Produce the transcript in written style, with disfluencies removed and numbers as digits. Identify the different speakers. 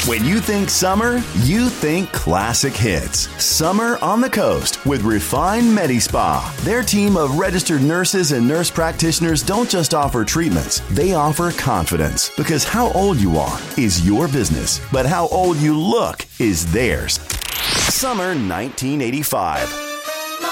Speaker 1: When you think summer, you think classic hits. Summer on the Coast with Refine MediSpa. Their team of registered nurses and nurse practitioners don't just offer treatments, they offer confidence. Because how old you are is your business, but how old you look is theirs. Summer 1985.